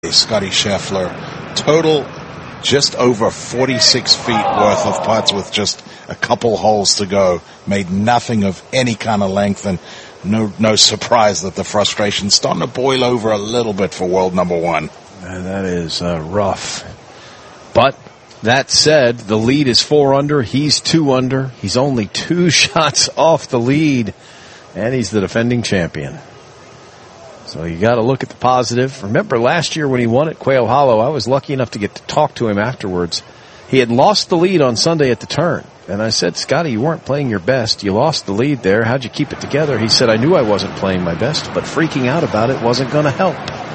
Scotty Scheffler. Total just over 46 feet worth of putts with just a couple holes to go. Made nothing of any kind of length, and no surprise that the frustration's starting to boil over a little bit for world number one. That is rough. But that said, the lead is 4 under. He's 2 under. He's only 2 shots off the lead, and he's the defending champion. So you got to look at the positive. Remember last year when he won at Quail Hollow, I was lucky enough to get to talk to him afterwards. He had lost the lead on Sunday at the turn. And I said, Scotty, you weren't playing your best. You lost the lead there. How'd you keep it together? He said, I knew I wasn't playing my best, but freaking out about it wasn't going to help.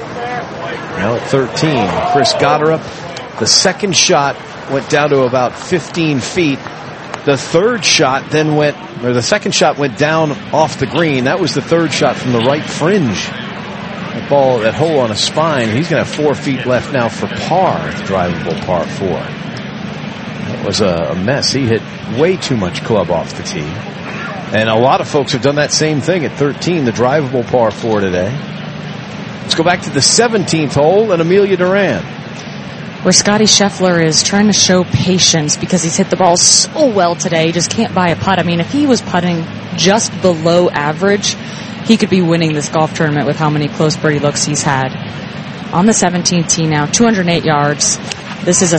Now at 13, Chris Gotterup, the second shot went down to about 15 feet. The third shot then the second shot went down off the green. That was the third shot from the right fringe. That hole on a spine. He's going to have 4 feet left now for par, the drivable par 4. That was a mess. He hit way too much club off the tee. And a lot of folks have done that same thing at 13, the drivable par 4 today. Let's go back to the 17th hole and Amelia Duran. Where Scotty Scheffler is trying to show patience because he's hit the ball so well today. He just can't buy a putt. I mean, if he was putting just below average, he could be winning this golf tournament with how many close birdie looks he's had. On the 17th tee now, 208 yards. This is a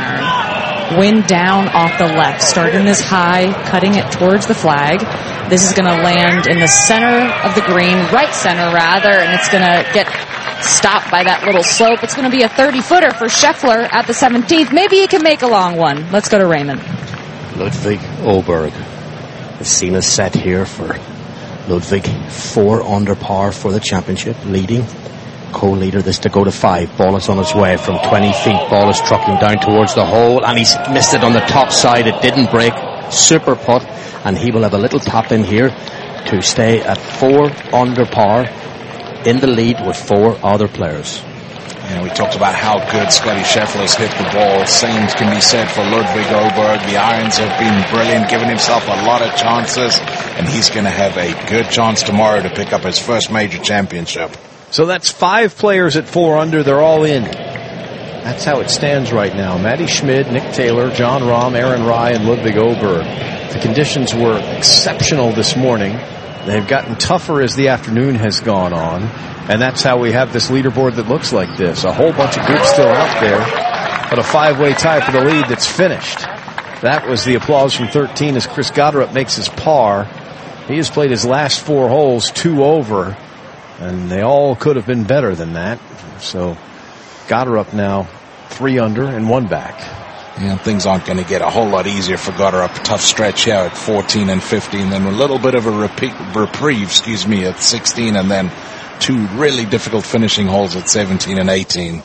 7-iron. Wind down off the left. Starting this high, cutting it towards the flag. This is going to land in the center of the green, right center rather, and it's going to get stopped by that little slope. It's going to be a 30-footer for Scheffler at the 17th. Maybe he can make a long one. Let's go to Raymond. Ludwig Åberg. The scene is set here for Ludwig, 4 under par for the championship, leading. Co-leader, this to go to 5. Ball is on its way from 20 feet. Ball is trucking down towards the hole, and he's missed it on the top side. It didn't break. Super putt, and he will have a little tap in here to stay at 4 under par in the lead with 4 other players. And we talked about how good Scotty Scheffler's hit the ball. Same can be said for Ludwig Åberg. The irons have been brilliant, giving himself a lot of chances, and he's going to have a good chance tomorrow to pick up his first major championship. So that's 5 players at 4 under. They're all in. That's how it stands right now. Matty Schmid, Nick Taylor, Jon Rahm, Aaron Rai, and Ludwig Åberg. The conditions were exceptional this morning. They've gotten tougher as the afternoon has gone on, and that's how we have this leaderboard that looks like this. A whole bunch of groups still out there, but a 5-way tie for the lead that's finished. That was the applause from 13 as Chris Gotterup makes his par. He has played his last 4 holes 2 over, and they all could have been better than that. So Gotterup now 3 under and 1 back. Yeah, things aren't going to get a whole lot easier for Gotterup. Tough stretch here at 14 and 15, then a little bit of a reprieve, at 16, and then 2 really difficult finishing holes at 17 and 18.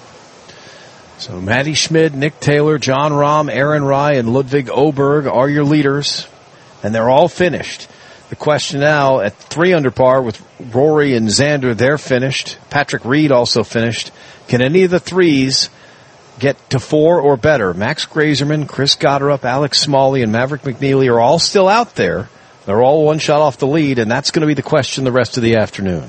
So Matty Schmid, Nick Taylor, Jon Rahm, Aaron Rai, and Ludwig Åberg are your leaders, and they're all finished. The question now at 3 under par with Rory and Xander, they're finished. Patrick Reed also finished. Can any of the threes get to 4 or better? Max Grazerman, Chris Gotterup, Alex Smalley, and Maverick McNeely are all still out there. They're all 1 shot off the lead, and that's going to be the question the rest of the afternoon.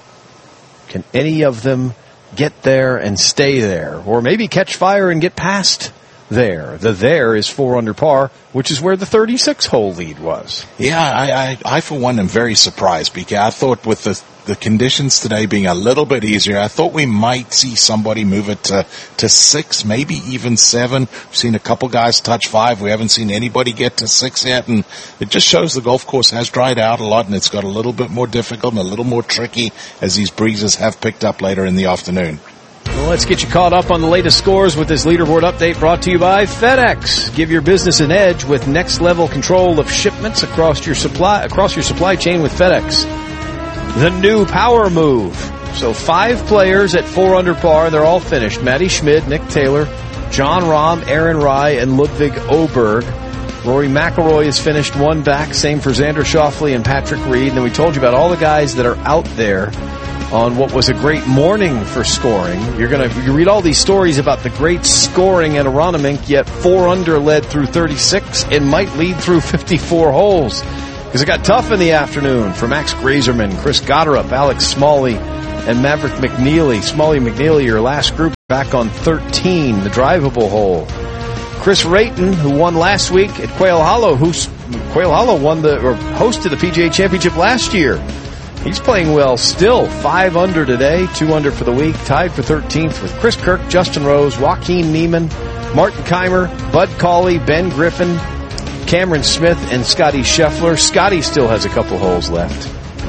Can any of them get there and stay there? Or maybe catch fire and get past there? The there is 4 under par, which is where the 36-hole lead was. Yeah, I for one am very surprised, BK. I thought with the conditions today being a little bit easier, I thought we might see somebody move it to 6, maybe even 7. We've seen a couple guys touch 5. We haven't seen anybody get to 6 yet, and it just shows the golf course has dried out a lot, and it's got a little bit more difficult and a little more tricky as these breezes have picked up later in the afternoon. Well, let's get you caught up on the latest scores with this leaderboard update brought to you by FedEx. Give your business an edge with next-level control of shipments across your supply chain with FedEx. The new power move. So 5 players at 4 under par. They're all finished. Matty Schmid, Nick Taylor, Jon Rahm, Aaron Rai, and Ludwig Åberg. Rory McIlroy is finished 1 back. Same for Xander Schauffele and Patrick Reed. And then we told you about all the guys that are out there on what was a great morning for scoring. You read all these stories about the great scoring at Aronimink, yet 4 under led through 36 and might lead through 54 holes. Because it got tough in the afternoon for Max Grazerman, Chris Gotterup, Alex Smalley, and Maverick McNeely. Smalley McNeely, your last group, back on 13, the drivable hole. Chris Rayton, who won last week at Quail Hollow, Quail Hollow hosted the PGA Championship last year. He's playing well still. 5 under today, 2 under for the week, tied for 13th with Chris Kirk, Justin Rose, Joaquin Neiman, Martin Keimer, Bud Cauley, Ben Griffin, Cameron Smith, and Scotty Scheffler. Scotty still has a couple holes left.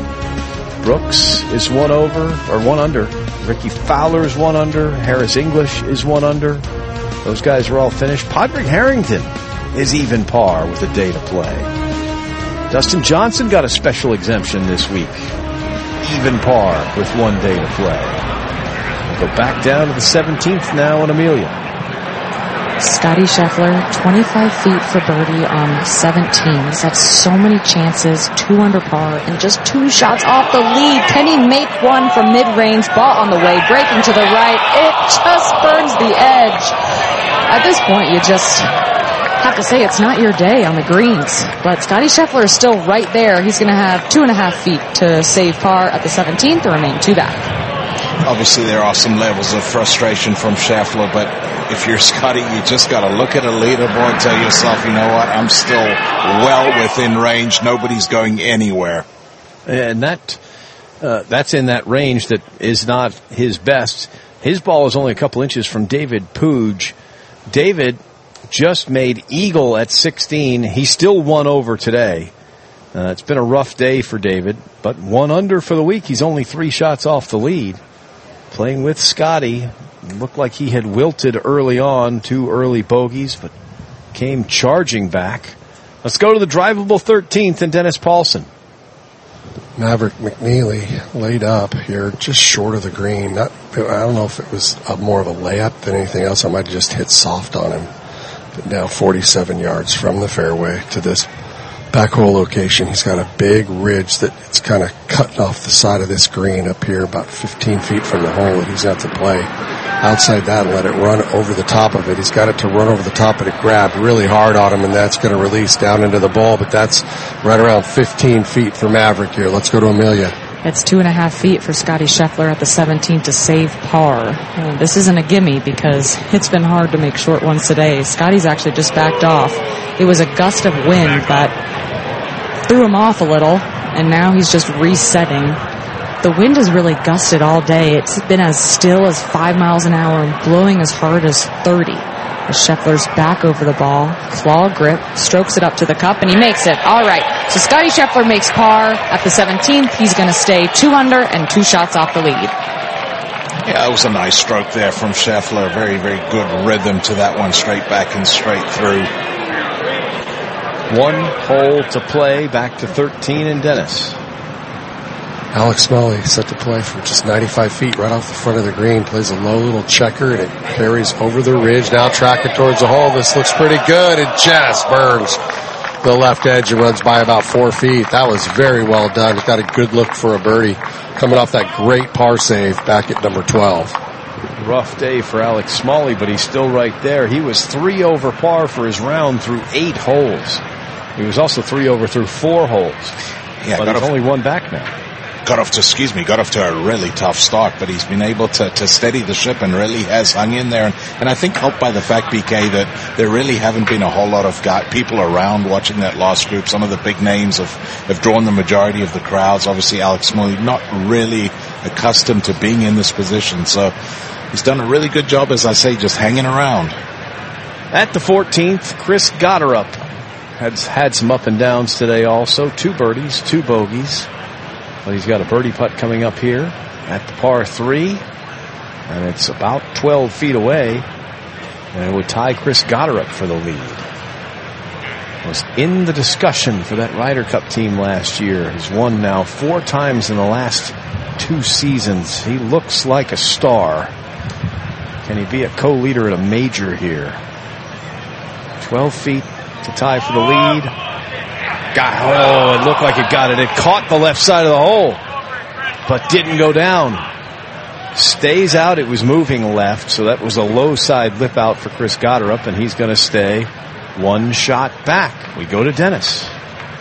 Brooks is 1 under. Ricky Fowler is 1 under. Harris English is 1 under. Those guys are all finished. Padraig Harrington is even par with a day to play. Dustin Johnson got a special exemption this week. Even par with 1 day to play. We'll go back down to the 17th now in Amelia. Scotty Scheffler, 25 feet for birdie on 17. He's had so many chances, 2 under par, and just 2 shots off the lead. Can he make one from mid-range? Ball on the way, breaking to the right. It just burns the edge. At this point, you just have to say it's not your day on the greens. But Scotty Scheffler is still right there. He's going to have 2.5 feet to save par at the 17th to remain 2 back. Obviously, there are some levels of frustration from Scheffler, but if you're Scotty, you just got to look at a leaderboard and tell yourself, you know what, I'm still well within range. Nobody's going anywhere. And that's in that range that is not his best. His ball is only a couple inches from David Puig. David just made eagle at 16. He's still 1 over today. It's been a rough day for David, but 1 under for the week. He's only 3 shots off the lead. Playing with Scotty. Looked like he had wilted early on, 2 early bogeys, but came charging back. Let's go to the drivable 13th and Dennis Paulson. Maverick McNeely laid up here just short of the green. I don't know if it was more of a layup than anything else. I might have just hit soft on him. But now 47 yards from the fairway to this back hole location. He's got a big ridge that it's kind of cutting off the side of this green up here about 15 feet from the hole that he's got to play. Outside that, let it run over the top of it. He's got it to run over the top of it, grab really hard on him, and that's going to release down into the ball, but that's right around 15 feet for Maverick here. Let's go to Amelia. It's 2.5 feet for Scotty Scheffler at the 17th to save par. And this isn't a gimme because it's been hard to make short ones today. Scotty's actually just backed off. It was a gust of wind that threw him off a little, and now he's just resetting. The wind has really gusted all day. It's been as still as 5 miles an hour and blowing as hard as 30. As Scheffler's back over the ball, claw grip, strokes it up to the cup, and he makes it. All right, so Scotty Scheffler makes par at the 17th. He's going to stay 2 under and 2 shots off the lead. Yeah, it was a nice stroke there from Scheffler. Very, very good rhythm to that one, straight back and straight through. 1 hole to play, back to 13 and Dennis. Alex Smalley set to play from just 95 feet right off the front of the green. Plays a low little checker, and it carries over the ridge. Now tracking towards the hole. This looks pretty good. It just burns the left edge and runs by about 4 feet. That was very well done. Got a good look for a birdie coming off that great par save back at number 12. Rough day for Alex Smalley, but he's still right there. He was 3 over par for his round through 8 holes. He was also 3 over through 4 holes. Yeah, but he's only 1 back now. Got off to a really tough start, but he's been able to steady the ship and really has hung in there. And I think helped by the fact, BK, that there really haven't been a whole lot of people around watching that last group. Some of the big names have drawn the majority of the crowds. Obviously, Alex Smalley not really accustomed to being in this position. So he's done a really good job, as I say, just hanging around. At the 14th, Chris Gotterup has had some up and downs today also. 2 birdies, 2 bogeys. But he's got a birdie putt coming up here at the par 3. And it's about 12 feet away. And it would tie Chris Gotterup for the lead. Was in the discussion for that Ryder Cup team last year. He's won now 4 times in the last 2 seasons. He looks like a star. Can he be a co-leader at a major here? 12 feet to tie for the lead. It looked like it got it. It caught the left side of the hole, but didn't go down. Stays out. It was moving left, so that was a low side lip out for Chris Gotterup, and he's going to stay 1 shot back. We go to Dennis.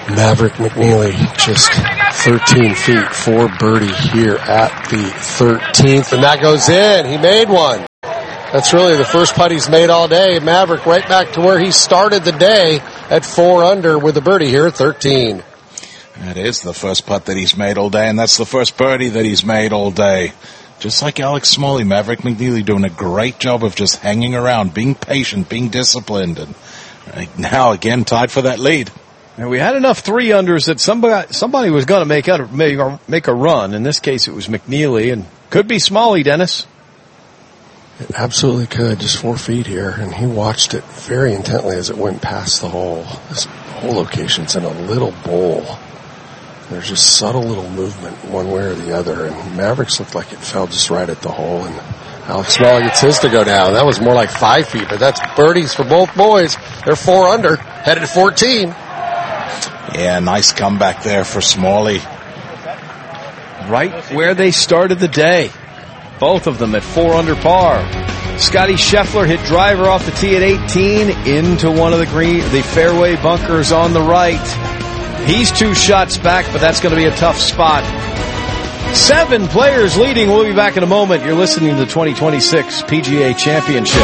Maverick McNeely just 13 feet for birdie here at the 13th, and that goes in. He made one. That's really the first putt he's made all day. Maverick right back to where he started the day at 4 under with a birdie here at 13. That is the first putt that he's made all day, and that's the first birdie that he's made all day. Just like Alex Smalley, Maverick McNeely doing a great job of just hanging around, being patient, being disciplined, and now again tied for that lead. And we had enough 3-unders that somebody was going to make a run. In this case, it was McNeely, and could be Smalley, Dennis. It absolutely could. Just 4 feet here, and he watched it very intently as it went past the hole. This hole location's in a little bowl. There's just subtle little movement one way or the other, and Mavericks looked like it fell just right at the hole, and Alex Smalley gets his to go down. That was more like 5 feet, but that's birdies for both boys. They're 4 under, headed to 14. Yeah, nice comeback there for Smalley. Right where they started the day. Both of them at 4 under par. Scotty Scheffler hit driver off the tee at 18 into one of the fairway bunkers on the right. He's 2 shots back, but that's going to be a tough spot. 7 players leading. We'll be back in a moment. You're listening to the 2026 PGA Championship.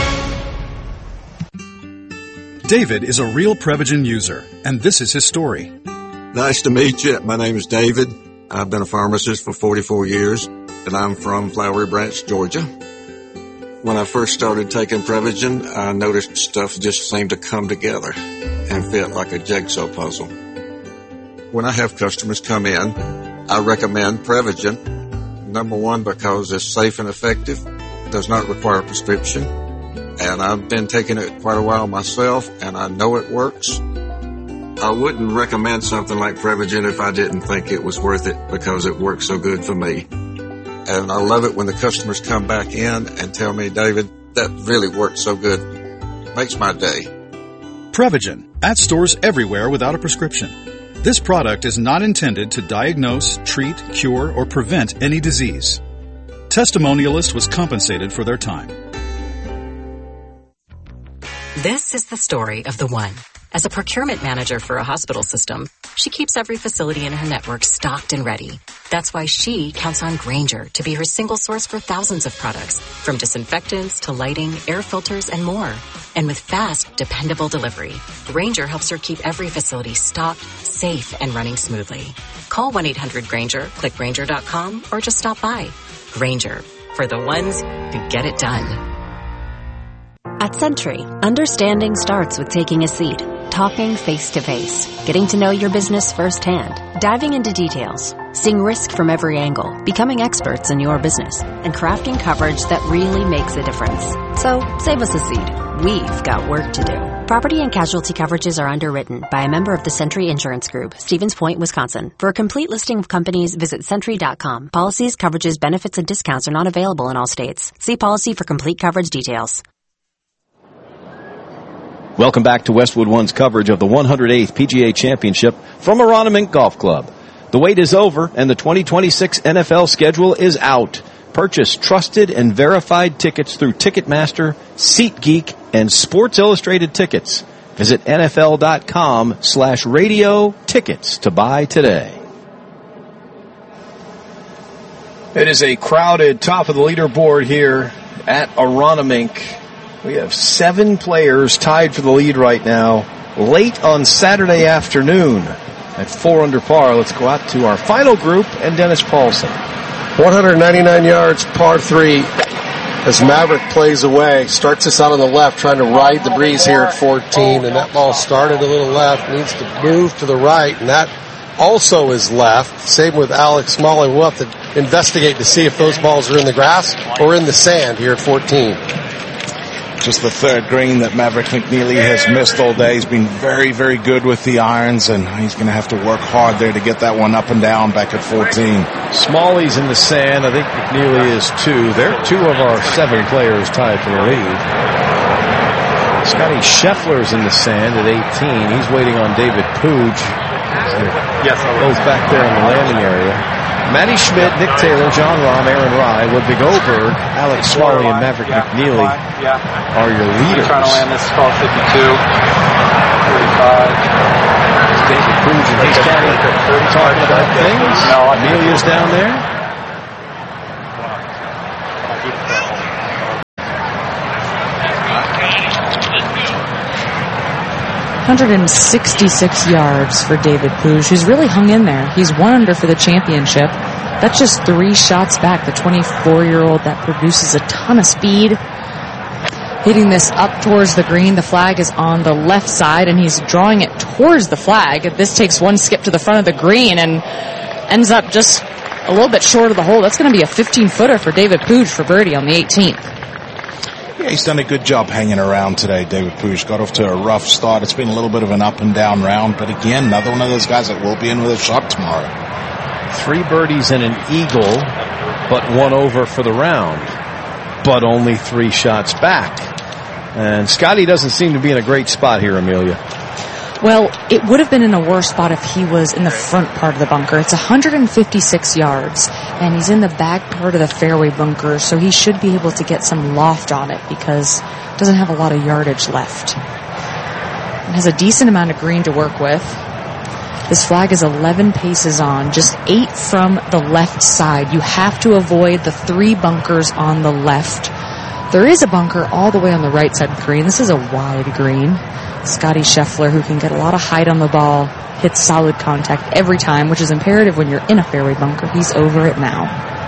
David is a real Prevagen user, and this is his story. Nice to meet you. My name is David. I've been a pharmacist for 44 years, and I'm from Flowery Branch, Georgia. When I first started taking Prevagen, I noticed stuff just seemed to come together and fit like a jigsaw puzzle. When I have customers come in, I recommend Prevagen. Number one, because it's safe and effective, does not require a prescription. And I've been taking it quite a while myself, and I know it works. I wouldn't recommend something like Prevagen if I didn't think it was worth it, because it works so good for me. And I love it when the customers come back in and tell me, David, that really worked so good. It makes my day. Prevagen, at stores everywhere without a prescription. This product is not intended to diagnose, treat, cure, or prevent any disease. Testimonialist was compensated for their time. This is the story of the one. As a procurement manager for a hospital system, she keeps every facility in her network stocked and ready. That's why she counts on Grainger to be her single source for thousands of products, from disinfectants to lighting, air filters, and more. And with fast, dependable delivery, Grainger helps her keep every facility stocked, safe, and running smoothly. Call 1-800-GRAINGER, click Grainger.com, or just stop by. Grainger, for the ones who get it done. At Sentry, understanding starts with taking a seat, talking face-to-face, getting to know your business firsthand, diving into details, seeing risk from every angle, becoming experts in your business, and crafting coverage that really makes a difference. So, save us a seat. We've got work to do. Property and casualty coverages are underwritten by a member of the Sentry Insurance Group, Stevens Point, Wisconsin. For a complete listing of companies, visit Sentry.com. Policies, coverages, benefits, and discounts are not available in all states. See policy for complete coverage details. Welcome back to Westwood One's coverage of the 108th PGA Championship from Aronimink Golf Club. The wait is over, and the 2026 NFL schedule is out. Purchase trusted and verified tickets through Ticketmaster, SeatGeek, and Sports Illustrated Tickets. Visit NFL.com/radio tickets to buy today. It is a crowded top of the leaderboard here at Aronimink. We have 7 players tied for the lead right now, late on Saturday afternoon at 4 under par. Let's go out to our final group and Dennis Paulson. 199 yards, par 3, as Maverick plays away. Starts this out on the left, trying to ride the breeze here at 14, and that ball started a little left, needs to move to the right, and that also is left. Same with Alex Smalley. We'll have to investigate to see if those balls are in the grass or in the sand here at 14. Just the third green that Maverick McNeely has missed all day. He's been very, very good with the irons, and he's going to have to work hard there to get that one up and down back at 14. Smalley's in the sand. I think McNeely is 2. They're 2 of our 7 players tied for the lead. Scotty Scheffler's in the sand at 18. He's waiting on David Pooge. Yes, both back there in the landing area. Matty Schmidt, Nick Taylor, John Rahm, Aaron Rye, Ludwig Oberg, Alex Smalley, and Maverick McNeely are your leaders. Trying to land this call 52. David Pooge and his caddy talking about things. Amelia's down there. 166 yards for David Pooge, who's really hung in there. He's 1 under for the championship. That's just 3 shots back. The 24-year-old that produces a ton of speed. Hitting this up towards the green. The flag is on the left side, and he's drawing it towards the flag. This takes 1 skip to the front of the green and ends up just a little bit short of the hole. That's going to be a 15-footer for David Pooge for birdie on the 18th. Yeah, he's done a good job hanging around today, David Pooge. Got off to a rough start. It's been a little bit of an up-and-down round, but again, another one of those guys that will be in with a shot tomorrow. 3 birdies and an eagle, but 1 over for the round, but only 3 shots back. And Scotty doesn't seem to be in a great spot here, Amelia. Well, it would have been in a worse spot if he was in the front part of the bunker. It's 156 yards, and he's in the back part of the fairway bunker, so he should be able to get some loft on it because it doesn't have a lot of yardage left. It has a decent amount of green to work with. This flag is 11 paces on, just 8 from the left side. You have to avoid the 3 bunkers on the left. There is a bunker all the way on the right side of the green. This is a wide green. Scotty Scheffler, who can get a lot of height on the ball, hits solid contact every time, which is imperative when you're in a fairway bunker. He's over it now.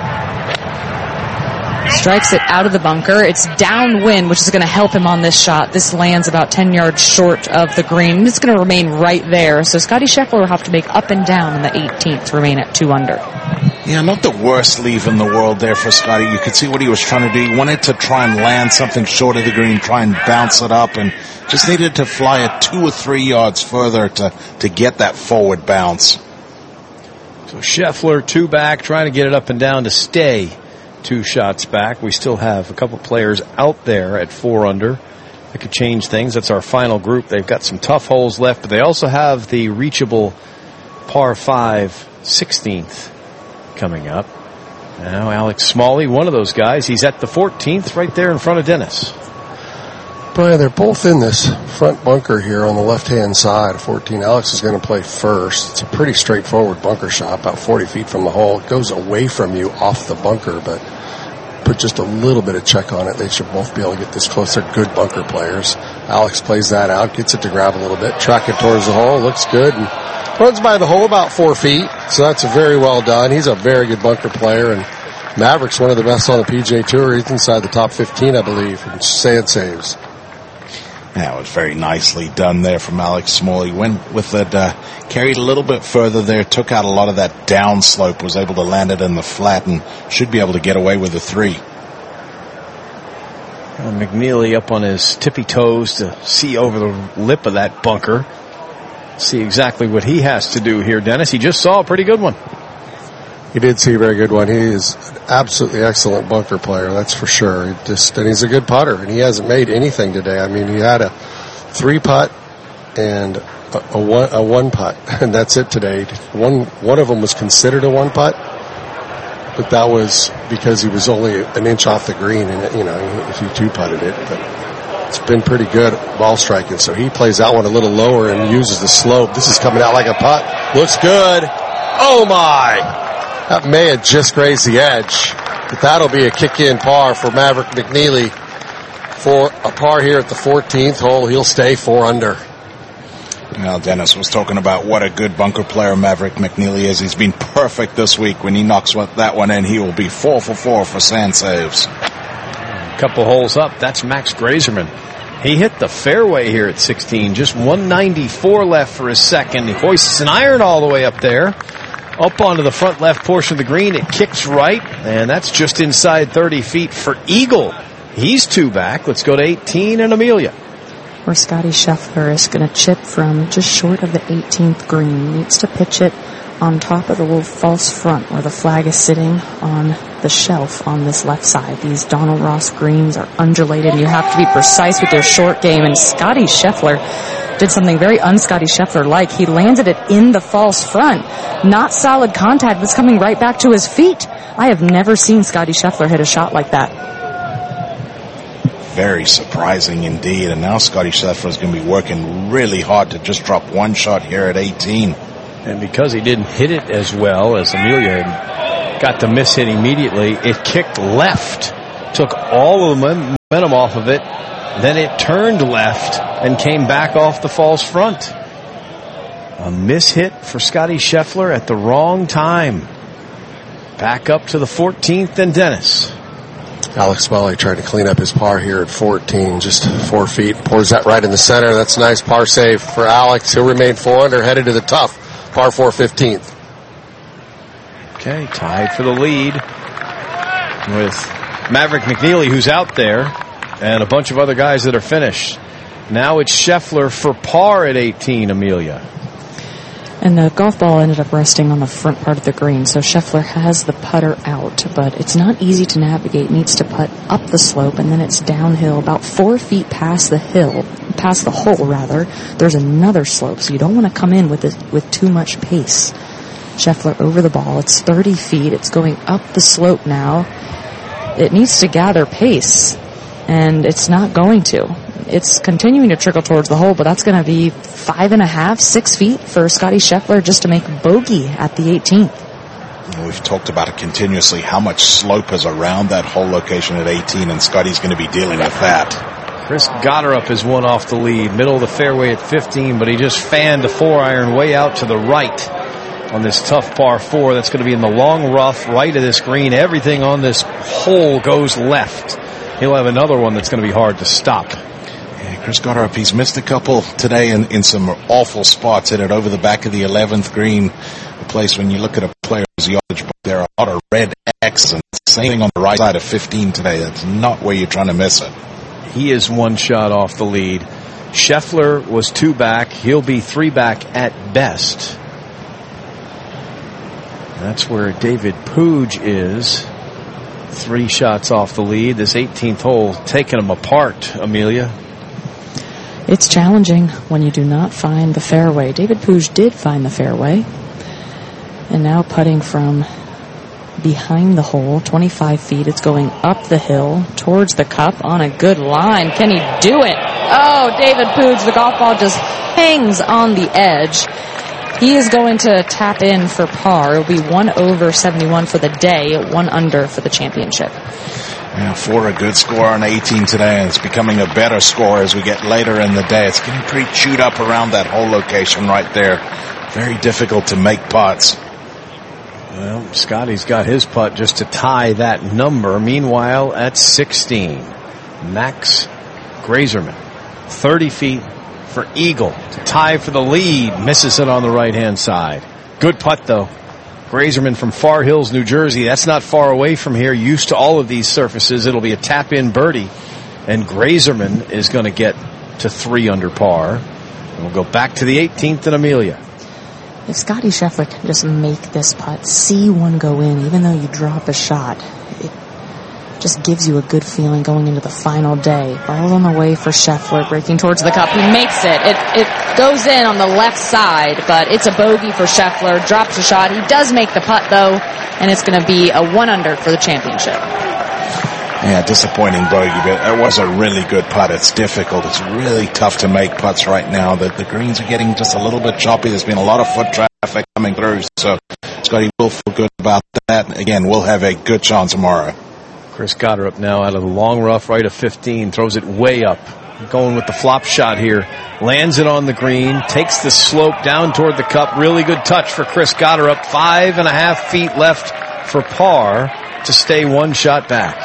Strikes it out of the bunker. It's downwind, which is going to help him on this shot. This lands about 10 yards short of the green. It's going to remain right there. So Scotty Scheffler will have to make up and down in the 18th to remain at 2 under. Yeah, not the worst leave in the world there for Scotty. You could see what he was trying to do. He wanted to try and land something short of the green, try and bounce it up, and just needed to fly it 2 or 3 yards further to get that forward bounce. So Scheffler 2 back, trying to get it up and down to stay 2 shots back. We still have a couple players out there at 4 under. That could change things. That's our final group. They've got some tough holes left, but they also have the reachable par 5 16th coming up. Now Alex Smalley, one of those guys. He's at the 14th right there in front of Dennis. Brian, they're both in this front bunker here on the left-hand side. 14. Alex is going to play first. It's a pretty straightforward bunker shot, about 40 feet from the hole. It goes away from you off the bunker, but put just a little bit of check on it. They should both be able to get this close. They're good bunker players. Alex plays that out, gets it to grab a little bit, track it towards the hole, looks good, and runs by the hole about 4 feet. So that's very well done. He's a very good bunker player, and Maverick's one of the best on the PGA Tour. He's inside the top 15, I believe, in sand saves. Yeah, it was very nicely done there from Alex Smalley. Went with it, carried a little bit further there, took out a lot of that downslope, was able to land it in the flat, and should be able to get away with a 3. McNeely up on his tippy toes to see over the lip of that bunker. See exactly what he has to do here, Dennis. He just saw a pretty good one. He did see a very good one. He is an absolutely excellent bunker player, that's for sure. And he's a good putter, and he hasn't made anything today. I mean, he had a 3-putt and a 1-putt, and that's it today. One of them was considered a 1-putt, but that was because he was only an inch off the green, and if he 2-putted it. But it's been pretty good ball striking, so he plays that one a little lower and uses the slope. This is coming out like a putt. Looks good. Oh my! That may have just grazed the edge, but that'll be a kick-in par for Maverick McNeely. For a par here at the 14th hole, he'll stay 4 under. Well, Dennis was talking about what a good bunker player Maverick McNeely is. He's been perfect this week. When he knocks that one in, he will be 4 for 4 for sand saves. A couple holes up, that's Max Grazerman. He hit the fairway here at 16. Just 194 left for his second. He hoists an iron all the way up there. Up onto the front left portion of the green. It kicks right, and that's just inside 30 feet for Eagle. He's 2 back. Let's go to 18 and Amelia. Where Scotty Scheffler is going to chip from just short of the 18th green. He needs to pitch it on top of the little false front where the flag is sitting on the shelf on this left side. These Donald Ross greens are undulated. You have to be precise with your short game, and Scotty Scheffler did something very un-Scotty Scheffler-like. He landed it in the false front. Not solid contact, but it's coming right back to his feet. I have never seen Scotty Scheffler hit a shot like that. very surprising indeed. And now Scotty Scheffler is going to be working really hard to just drop one shot here at 18. And because he didn't hit it as well as Amelia got the miss hit immediately, it kicked left, took all of the momentum off of it, then it turned left and came back off the false front. A miss hit for Scotty Scheffler at the wrong time. Back up to the 14th and Dennis. Alex Smalley tried to clean up his par here at 14, just 4 feet. Pours that right in the center. That's a nice par save for Alex. He'll remain 4 under, headed to the tough par 4 15th. Okay, tied for the lead with Maverick McNeely, who's out there, and a bunch of other guys that are finished. Now it's Scheffler for par at 18, Amelia. And the golf ball ended up resting on the front part of the green, so Scheffler has the putter out, but it's not easy to navigate. Needs to putt up the slope, and then it's downhill about 4 feet past the hole rather. There's another slope, so you don't want to come in with too much pace. Scheffler over the ball. It's 30 feet. It's going up the slope now. It needs to gather pace, and it's not going to. It's continuing to trickle towards the hole, but that's going to be 5.5, 6 feet for Scotty Scheffler just to make bogey at the 18th. We've talked about it continuously, how much slope is around that hole location at 18, and Scotty's going to be dealing with that. Chris Gotterup is one off the lead, middle of the fairway at 15, but he just fanned a 4-iron way out to the right on this tough par 4. That's going to be in the long rough right of this green. Everything on this hole goes left. He'll have another one that's going to be hard to stop. Chris Gotterup, he's missed a couple today in some awful spots. Hit it over the back of the 11th green, a place when you look at a player's yardage, but there are a lot of red X's, and same thing on the right side of 15 today. That's not where you're trying to miss it. He is 1 shot off the lead. Scheffler was 2 back. He'll be 3 back at best. That's where David Puig is. 3 shots off the lead. This 18th hole taking him apart, Amelia. It's challenging when you do not find the fairway. David Puig did find the fairway. And now putting from behind the hole, 25 feet. It's going up the hill towards the cup on a good line. Can he do it? Oh, David Puig, the golf ball just hangs on the edge. He is going to tap in for par. It'll be 1 over 71 for the day, 1 under for the championship. Yeah, 4 a good score on 18 today, and it's becoming a better score as we get later in the day. It's getting pretty chewed up around that hole location right there. Very difficult to make putts. Well, Scotty's got his putt just to tie that number. Meanwhile, at 16, Max Grazerman, 30 feet for eagle to tie for the lead. Misses it on the right-hand side. Good putt, though. Grazerman from Far Hills, New Jersey. That's not far away from here. Used to all of these surfaces. It'll be a tap-in birdie. And Grazerman is going to get to 3 under par. And we'll go back to the 18th and Amelia. If Scotty Scheffler can just make this putt, see one go in, even though you drop a shot, it just gives you a good feeling going into the final day. Ball on the way for Scheffler, breaking towards the cup. He makes it. It goes in on the left side, but it's a bogey for Scheffler. Drops a shot. He does make the putt, though, and it's going to be a 1 under for the championship. Yeah, disappointing bogey, but it was a really good putt. It's difficult. It's really tough to make putts right now. The greens are getting just a little bit choppy. There's been a lot of foot traffic coming through, so Scotty will feel good about that. Again, we'll have a good chance tomorrow. Chris Gotterup now out of the long rough right of 15, throws it way up. Going with the flop shot here. Lands it on the green, takes the slope down toward the cup. Really good touch for Chris Gotterup. 5.5 feet left for par to stay 1 shot back.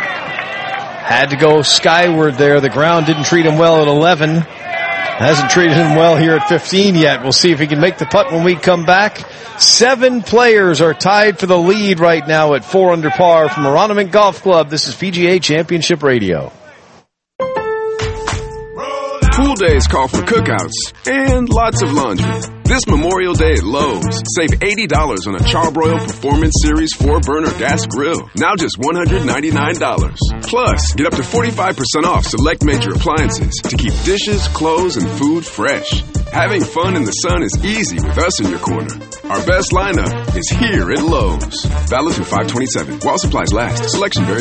Had to go skyward there. The ground didn't treat him well at 11. Hasn't treated him well here at 15 yet. We'll see if he can make the putt when we come back. 7 players are tied for the lead right now at 4 under par from Aronimink Golf Club. This is PGA Championship Radio. Pool days call for cookouts and lots of laundry. This Memorial Day at Lowe's, save $80 on a Charbroil Performance Series 4-burner gas grill. Now just $199. Plus, get up to 45% off select major appliances to keep dishes, clothes, and food fresh. Having fun in the sun is easy with us in your corner. Our best lineup is here at Lowe's. Valid through 5/27. While supplies last. Selection varies.